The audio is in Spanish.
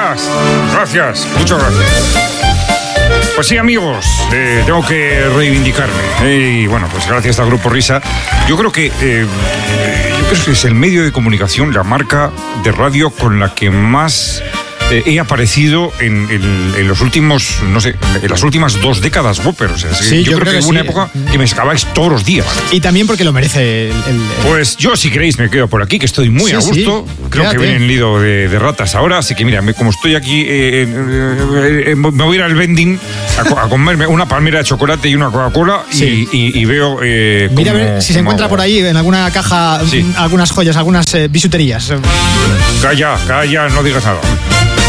Gracias, muchas gracias. Pues sí, amigos, tengo que reivindicarme. Y bueno, pues gracias al Grupo Risa. Yo creo que es el medio de comunicación, la marca de radio con la que más he aparecido en los últimos, no sé, en las últimas 2 décadas, Whopper. O sea, sí, yo creo que hubo una época que me sacabais todos los días. Y también porque lo merece Pues yo, si queréis, me quedo por aquí, que estoy muy a gusto. Creo que viene el nido de ratas ahora, así que mira, como estoy aquí, me voy a ir al vending a comerme una palmera de chocolate y una Coca-Cola y veo... mira a ver si se encuentra por ahí en alguna caja algunas joyas, algunas bisuterías. Calla, no digas nada.